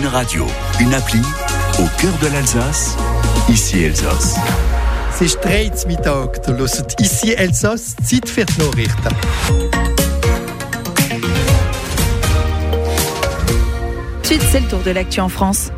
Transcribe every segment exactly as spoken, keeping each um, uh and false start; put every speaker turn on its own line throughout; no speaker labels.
Une radio, une appli, au cœur de l'Alsace, ici Elsass.
Es ist dreizehn Uhr Mittag, du hörst ici Elsass, Zeit für die Nachrichten.
Ensuite, c'est le tour de l'actu en France.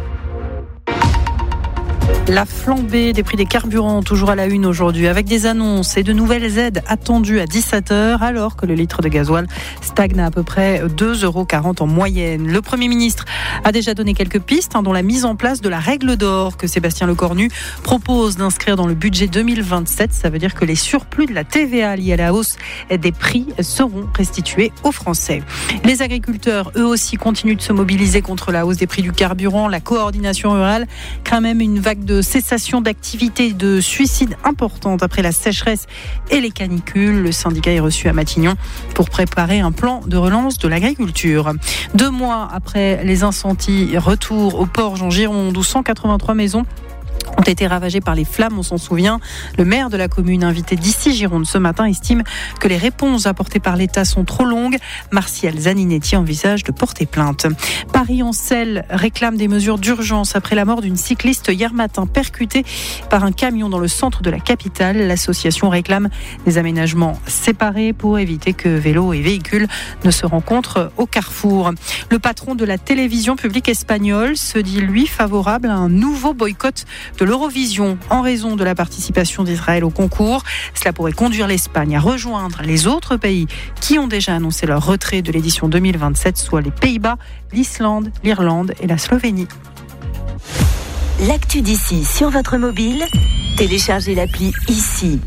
La flambée des prix des carburants, toujours à la une aujourd'hui, avec des annonces et de nouvelles aides attendues à dix-sept heures, alors que le litre de gasoil stagne à à peu près deux euros quarante en moyenne. Le Premier ministre a déjà donné quelques pistes, hein, dont la mise en place de la règle d'or que Sébastien Lecornu propose d'inscrire dans le budget deux mille vingt-sept. Ça veut dire que les surplus de la T V A liés à la hausse des prix seront restitués aux Français. Les agriculteurs, eux aussi, continuent de se mobiliser contre la hausse des prix du carburant. La coordination rurale craint même une vague de cessation d'activité et de suicides importantes après la sécheresse et les canicules. Le syndicat est reçu à Matignon pour préparer un plan de relance de l'agriculture. Deux mois après les incendies, retour au Porge en Gironde où cent quatre-vingt-trois maisons ont été ravagées par les flammes, on s'en souvient. Le maire de la commune, invité d'ici Gironde ce matin, estime que les réponses apportées par l'État sont trop longues. Martial Zaninetti envisage de porter plainte. Paris-Ancel réclame des mesures d'urgence après la mort d'une cycliste hier matin percutée par un camion dans le centre de la capitale. L'association réclame des aménagements séparés pour éviter que vélos et véhicules ne se rencontrent au carrefour. Le patron de la télévision publique espagnole se dit, lui, favorable à un nouveau boycott de l'Eurovision en raison de la participation d'Israël au concours. Cela pourrait conduire l'Espagne à rejoindre les autres pays qui ont déjà annoncé leur retrait de l'édition deux mille vingt-sept, soit les Pays-Bas, l'Islande, l'Irlande et la Slovénie.
L'actu d'ici sur votre mobile, téléchargez l'appli ici.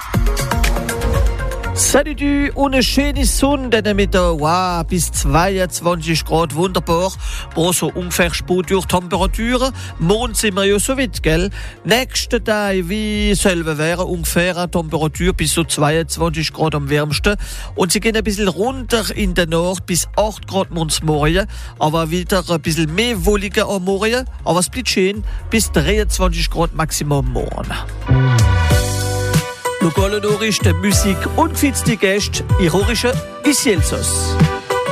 Salut du, ohne schöne Sonne den Mittag, wow, bis zweiundzwanzig Grad, wunderbar, aber so ungefähr Spotjur-Temperatur, morgen sind wir ja so weit, gell? Nächsten Tag, wie selber wäre ungefähr eine Temperatur bis so zweiundzwanzig Grad am wärmsten und sie gehen ein bisschen runter in der Nacht bis acht Grad morgen, aber wieder ein bisschen mehr wolliger am Morgen, aber es bleibt schön, bis dreiundzwanzig Grad Maximum morgen. Lokale Nachrichten, Musik und gefitzte Gäste, ich höre ici Elsass.